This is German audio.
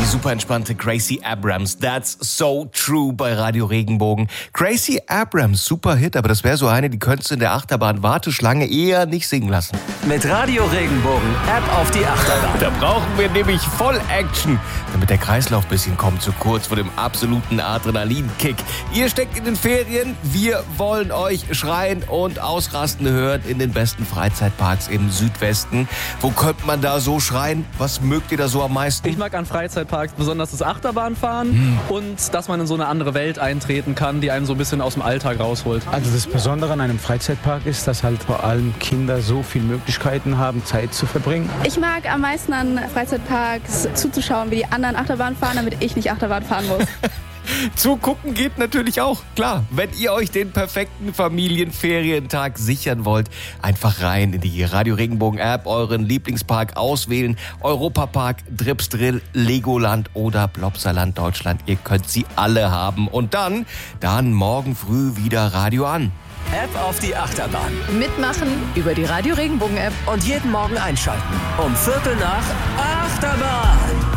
super entspannte Gracie Abrams. That's so true bei Radio Regenbogen. Gracie Abrams, super Hit, aber das wäre so eine, die könntest du in der Achterbahn-Warteschlange eher nicht singen lassen. Mit Radio Regenbogen, App auf die Achterbahn. Da brauchen wir nämlich voll Action, damit der Kreislauf ein bisschen kommt, so kurz vor dem absoluten Adrenalinkick. Ihr steckt in den Ferien, wir wollen euch schreien und ausrasten hören in den besten Freizeitparks im Südwesten. Wo könnte man da so schreien? Was mögt ihr da so am meisten? Ich mag an Freizeitparks besonders das Achterbahnfahren und dass man in so eine andere Welt eintreten kann, die einen so ein bisschen aus dem Alltag rausholt. Also das Besondere an einem Freizeitpark ist, dass halt vor allem Kinder so viele Möglichkeiten haben, Zeit zu verbringen. Ich mag am meisten an Freizeitparks zuzuschauen, wie die anderen Achterbahn fahren, damit ich nicht Achterbahn fahren muss. Zugucken geht natürlich auch, klar. Wenn ihr euch den perfekten Familienferientag sichern wollt, einfach rein in die Radio Regenbogen App, euren Lieblingspark auswählen. Europapark, Dripsdrill, Legoland oder Plopsaland Deutschland. Ihr könnt sie alle haben. Und dann morgen früh wieder Radio an. App auf die Achterbahn. Mitmachen über die Radio Regenbogen App. Und jeden Morgen einschalten. Um 7:45 Achterbahn.